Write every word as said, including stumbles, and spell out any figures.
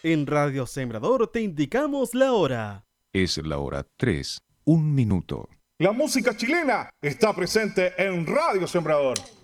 En Radio Sembrador te indicamos la hora. Es la hora tres, un minuto. La música chilena está presente en Radio Sembrador.